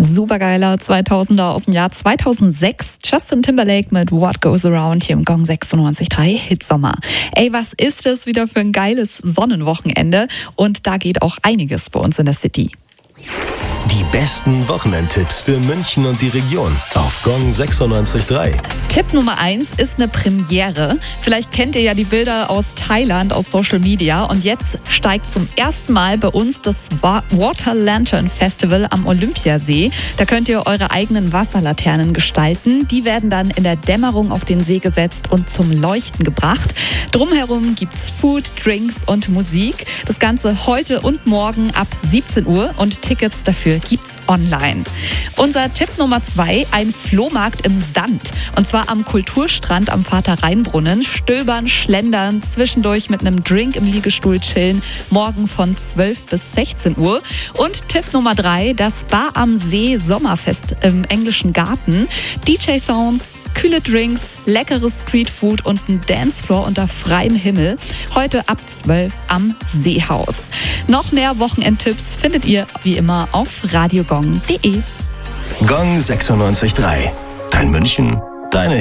Supergeiler 2000er aus dem Jahr 2006. Justin Timberlake mit What Goes Around hier im Gong 96.3 Hitsommer. Ey, was ist es wieder für ein geiles Sonnenwochenende? Und da geht auch einiges bei uns in der City. Die besten Wochenendtipps für München und die Region auf Gong 96.3. Tipp Nummer 1 ist eine Premiere. Vielleicht kennt ihr ja die Bilder aus Thailand, aus Social Media. Und jetzt steigt zum ersten Mal bei uns das Water Lantern Festival am Olympiasee. Da könnt ihr eure eigenen Wasserlaternen gestalten. Die werden dann in der Dämmerung auf den See gesetzt und zum Leuchten gebracht. Drumherum gibt's Food, Drinks und Musik. Das Ganze heute und morgen ab 17 Uhr und Tickets dafür gibt's online. Unser Tipp Nummer 2, ein Flohmarkt im Sand. Und zwar am Kulturstrand am Vater-Rhein-Brunnen. Stöbern, schlendern, zwischendurch mit einem Drink im Liegestuhl chillen. Morgen von 12 bis 16 Uhr. Und Tipp Nummer 3, das Bar am See Sommerfest im Englischen Garten. DJ-Sounds, kühle Drinks, leckeres Streetfood und ein Dancefloor unter freiem Himmel. Heute ab 12 am Seehaus. Noch mehr Wochenendtipps findet ihr wie immer auf radiogong.de. Gong 96.3. Dein München, deine